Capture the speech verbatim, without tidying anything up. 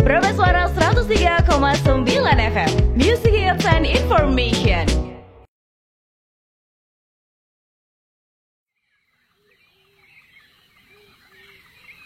Suara seratus tiga koma sembilan F M, Music Hits and Information.